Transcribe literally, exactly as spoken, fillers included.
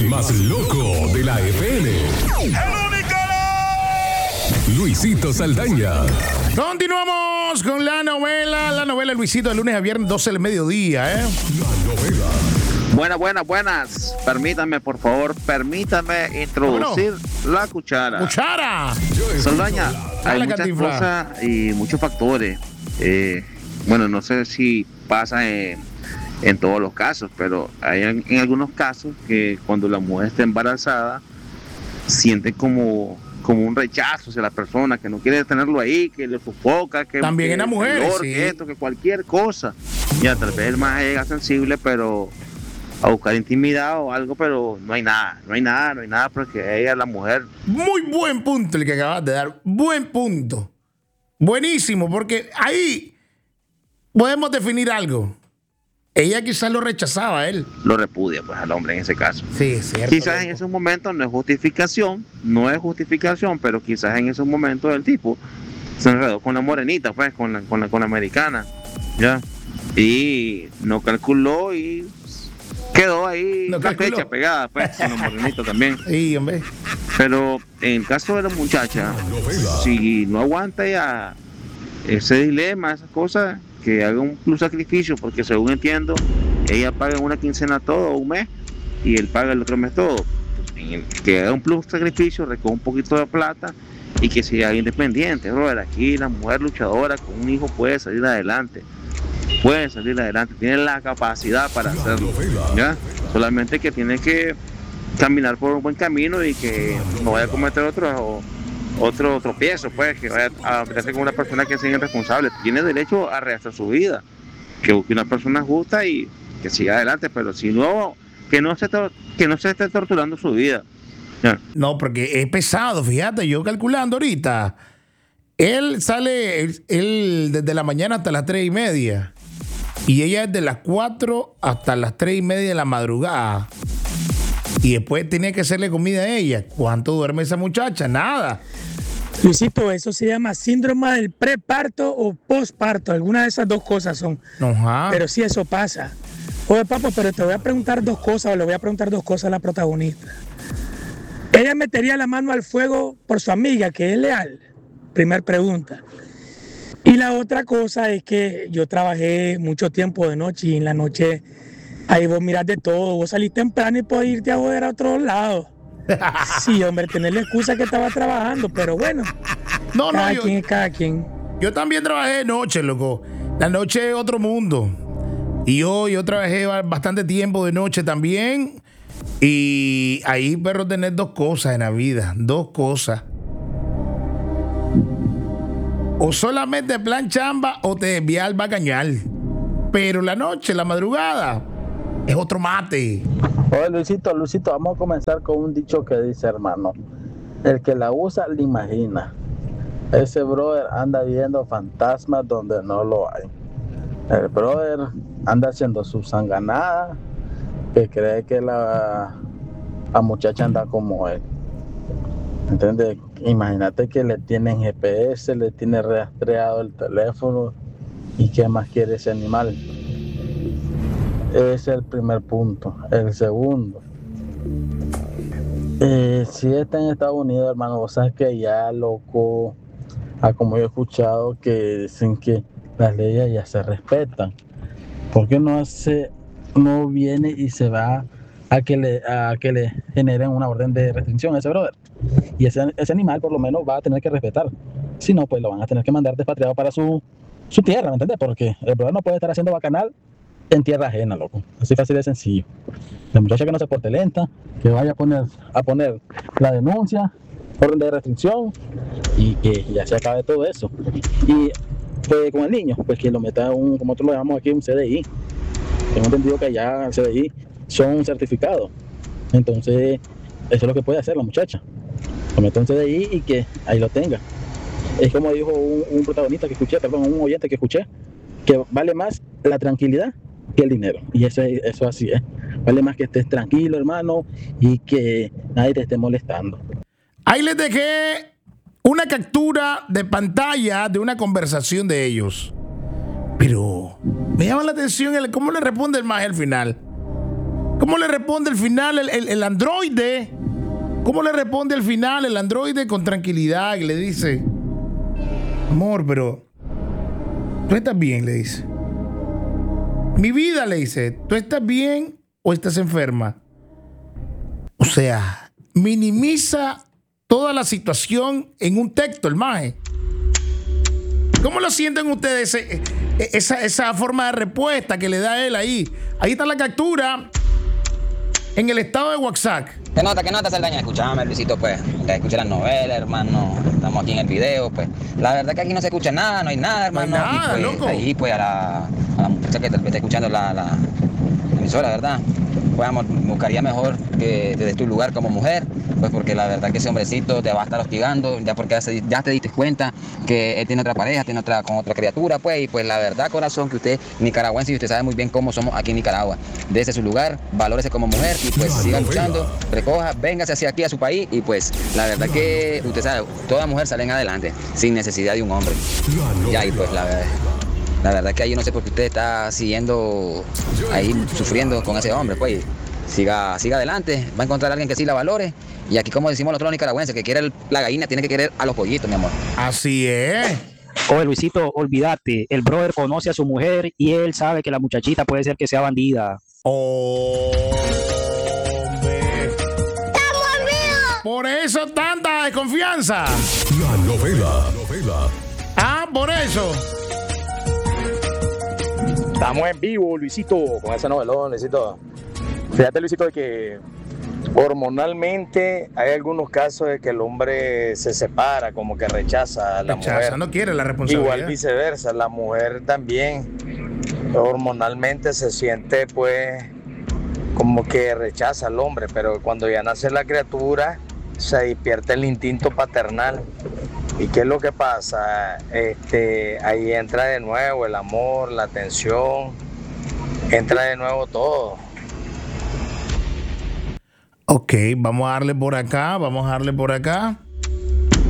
El más loco de la F M. ¡El único! Luisito Saldaña. Continuamos con la novela, la novela Luisito, de lunes a viernes, doce del mediodía, ¿eh? La novela. Buenas, buenas, buenas. Permítame, por favor, permítame introducir la cuchara. ¡Cuchara! Saldaña, hay Dale, muchas Cantinflas. cosas y muchos factores. Eh, bueno, no sé si pasa en, en todos los casos, pero hay en, en algunos casos que cuando la mujer está embarazada, siente como, como un rechazo hacia la persona, que no quiere tenerlo ahí, que le sofoca, que, También que en las mujeres, dolor, sí. que esto, que cualquier cosa. Ya tal vez el más llega sensible, pero a buscar intimidad o algo, pero no hay nada, no hay nada, no hay nada, porque ella, la mujer, Muy buen punto el que acabas de dar. Buen punto. Buenísimo, porque ahí podemos definir algo. Ella quizás lo rechazaba a él. lo repudia pues al hombre en ese caso. Sí, es cierto. Quizás en loco. esos momentos no es justificación, no es justificación, pero quizás en esos momentos el tipo se enredó con la morenita, pues, con la, con la, con la americana, ya, y no calculó y quedó ahí No la calculó. flecha pegada, pues, con la morenita también. Sí, hombre. Pero en el caso de la muchacha, si no aguanta ya ese dilema, esas cosas, que haga un plus sacrificio, porque según entiendo, ella paga una quincena todo, un mes, y él paga el otro mes todo. En el que haga un plus sacrificio, recoja un poquito de plata y que sea independiente, brother. Aquí la mujer luchadora con un hijo puede salir adelante, puede salir adelante, tiene la capacidad para hacerlo, ¿ya? Solamente que tiene que caminar por un buen camino y que no vaya a cometer otro otro tropiezo, pues, que vaya a meterse con una persona que sea irresponsable. Tiene derecho a rehacer su vida, que busque una persona justa y que siga adelante, pero si no, que no se to- que no se esté torturando su vida. ¿Ya? No, porque es pesado, fíjate, yo calculando ahorita. Él sale, él, él desde la mañana hasta las tres y media. Y ella desde las cuatro hasta las tres y media de la madrugada. Y después tenía que hacerle comida a ella. ¿Cuánto duerme esa muchacha? Nada. Luisito, eso se llama síndrome del preparto o posparto. Alguna de esas dos cosas son. Ajá. Pero sí, eso pasa. Oye, papá, pero te voy a preguntar dos cosas, o le voy a preguntar dos cosas a la protagonista. Ella metería la mano al fuego por su amiga, que es leal. Primer pregunta. Y la otra cosa es que yo trabajé mucho tiempo de noche y en la noche ahí vos mirás de todo. Vos salís temprano y podés irte a joder a otro lado. Sí, hombre, tener la excusa que estaba trabajando, pero bueno. No, no, Cada yo, quien es cada quien. yo también trabajé de noche, loco. La noche es otro mundo. Y yo, yo trabajé ba- bastante tiempo de noche también. Y ahí, perro, tener dos cosas en la vida. Dos cosas. O solamente plan chamba o te desvías al bacañal. Pero la noche, la madrugada, es otro mate. Oye, Luisito, Luisito, vamos a comenzar con un dicho que dice, hermano: el que la usa, la imagina. Ese brother anda viendo fantasmas donde no lo hay. El brother anda haciendo su sanganada, que cree que la, la muchacha anda como él. ¿Entiendes? Imagínate que le tienen G P S, le tiene rastreado el teléfono. ¿Y qué más quiere ese animal? Ese es el primer punto. El segundo, eh, si está en Estados Unidos, hermano, vos sabes que ya, loco, a como yo he escuchado que dicen que las leyes ya se respetan. ¿Por qué no hace, no viene y se va a que le, a que le generen una orden de restricción a ese brother? Y ese, ese animal por lo menos va a tener que respetar. Si no, pues lo van a tener que mandar despatriado para su, su tierra, ¿me entiendes? Porque el brother no puede estar haciendo bacanal en tierra ajena, loco. Así fácil de sencillo. La muchacha que no se porte lenta, que vaya a poner, a poner la denuncia, orden de restricción, y que ya se acabe todo eso. Y pues con el niño, pues que lo meta en un, como nosotros lo llamamos aquí, un C D I. Tengo entendido que ya el C D I son certificados. Entonces, eso es lo que puede hacer la muchacha. Lo mete en un C D I y que ahí lo tenga. Es como dijo un, un protagonista que escuché, perdón, un oyente que escuché, que vale más la tranquilidad que el dinero. Y eso, eso así es. Vale más que estés tranquilo, hermano, y que nadie te esté molestando. Ahí les dejé una captura de pantalla de una conversación de ellos. Pero me llama la atención el cómo le responde el maje al final. ¿Cómo le responde al final el, el, el androide? ¿Cómo le responde al final el androide con tranquilidad y le dice, amor, pero tú estás bien, le dice. Mi vida, le dice, ¿tú estás bien o estás enferma? O sea, minimiza toda la situación en un texto, el maje. ¿Cómo lo sienten ustedes? Esa, esa forma de respuesta que le da él ahí. Ahí está la captura en el estado de WhatsApp. ¿Qué nota, qué nota, Saldaña? Escuchame, Luisito, pues. Ya escuché las novelas, hermano. Estamos aquí en el video, pues. La verdad que aquí no se escucha nada, no hay nada, hermano. No hay nada, y, pues, loco. Ahí, pues, a la, a la muchacha que está escuchando la, la, la emisora, ¿verdad? Pues, amor, buscaría mejor que te des tu lugar como mujer, pues, porque la verdad que ese hombrecito te va a estar hostigando, ya porque ya, ya te diste cuenta que él tiene otra pareja, tiene otra con otra criatura, pues, y pues, la verdad, corazón, que usted es nicaragüense y usted sabe muy bien cómo somos aquí en Nicaragua. Dese su lugar, valórese como mujer y, pues, La siga novela. luchando, recoja, véngase hacia aquí a su país y, pues, la verdad que usted sabe, toda mujer sale adelante sin necesidad de un hombre. La Ya, y pues, novela. la, la verdad que ahí yo no sé por qué usted está siguiendo ahí sufriendo con ese hombre, pues. Siga, siga adelante, va a encontrar a alguien que sí la valore. Y aquí, como decimos nosotros los nicaragüenses, que quiere el- la gallina tiene que querer a los pollitos, mi amor. Así es. Oye, Luisito, olvídate. El brother conoce a su mujer y él sabe que la muchachita puede ser que sea bandida. Hombre. Por eso tanta desconfianza. La novela. La novela. Ah, por eso. Estamos en vivo, Luisito, con ese novelón, Luisito. Fíjate, Luisito, de que hormonalmente hay algunos casos de que el hombre se separa, como que rechaza a la Rechaza, mujer. no quiere la responsabilidad. Igual viceversa, la mujer también hormonalmente se siente pues como que rechaza al hombre, pero cuando ya nace la criatura se despierta el instinto paternal. ¿Y qué es lo que pasa? Este, ahí entra de nuevo el amor, la atención, entra de nuevo todo. Ok, vamos a darle por acá, vamos a darle por acá.